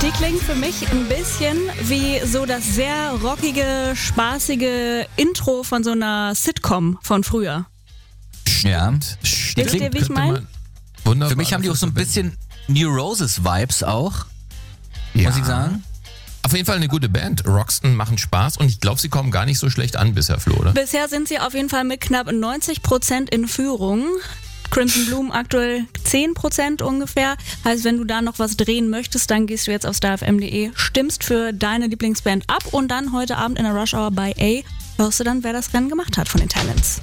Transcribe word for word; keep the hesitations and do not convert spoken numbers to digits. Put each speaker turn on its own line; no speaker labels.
Die klingen für mich ein bisschen wie so das sehr rockige, spaßige Intro von so einer Sitcom von früher.
Ja.
Wisst ihr, wie ich meine?
Wunderbar.
Für mich haben die auch so ein bisschen New Roses-Vibes auch,
ja.
muss ich sagen.
Auf jeden Fall eine gute Band. Roxton machen Spaß und ich glaube, sie kommen gar nicht so schlecht an bisher, Flo, oder?
Bisher sind sie auf jeden Fall mit knapp neunzig Prozent in Führung. Crimson Bloom aktuell zehn Prozent ungefähr. Heißt, wenn du da noch was drehen möchtest, dann gehst du jetzt auf starfm punkt de, stimmst für deine Lieblingsband ab und dann heute Abend in der Rush Hour bei A hörst du dann, wer das Rennen gemacht hat von den Talents.